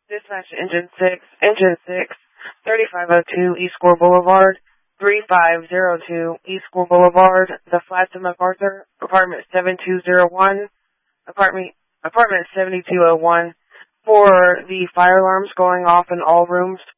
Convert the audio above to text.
Dispatch Engine 6, 3502 East Square Boulevard, 3502 East Square Boulevard, The Flats of MacArthur, apartment 7201, apartment 7201, for the fire alarms going off in all rooms